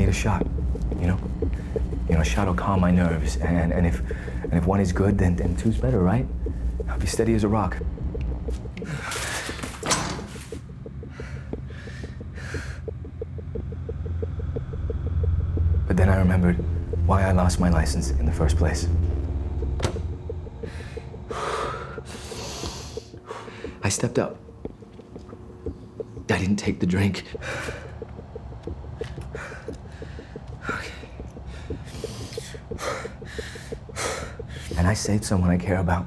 a shot, you know? You know, a shot will calm my nerves, and if one is good, then two's better, right? I'll be steady as a rock. But then I remembered why I lost my license in the first place. I stepped up. I didn't take the drink. Okay. And I saved someone I care about.